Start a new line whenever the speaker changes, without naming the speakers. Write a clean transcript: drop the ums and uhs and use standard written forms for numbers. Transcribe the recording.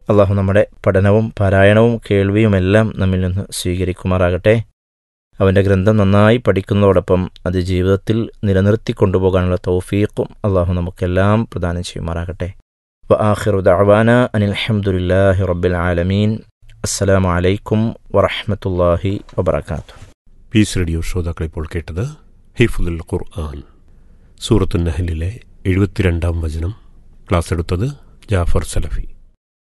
അള്ളാഹു നമ്മുടെ പഠനവും പാരായണവും കേൾവിയുമെല്ലാം നമ്മിൽ നിന്ന് സ്വീകരിക്കുമാറാകട്ടെ. അവൻ്റെ ഗ്രന്ഥം നന്നായി പഠിക്കുന്നതോടൊപ്പം അത് ജീവിതത്തിൽ നിലനിർത്തി കൊണ്ടുപോകാനുള്ള തൗഫീഖും അള്ളാഹു നമുക്കെല്ലാം പ്രദാനം ചെയ്യുമാറാകട്ടെ. വആഖിറു ദഅവാനാ അനിൽ ഹംദുലില്ലാഹി റബ്ബിൽ ആലമീൻ. അസ്സലാമു അലൈക്കും വറഹ്മത്തുള്ളാഹി വബറകാതുഹു.
പീസ് റേഡിയോ ശ്രോതാക്കൾ ഇപ്പോൾ കേട്ടത് ഹിഫ്ദുൽ ഖുർആൻ, സൂറത്തുൻ നഹ്ലിലെ 72-ാം വചനം. ക്ലാസ് എടുത്തത് ജാഫർ സലഫി.